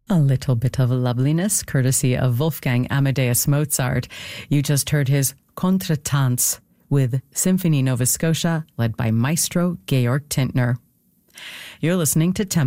A little bit of loveliness, courtesy of Wolfgang Amadeus Mozart. You just heard his Contretanz with Symphony Nova Scotia, led by Maestro Georg Tintner. You're listening to Tempo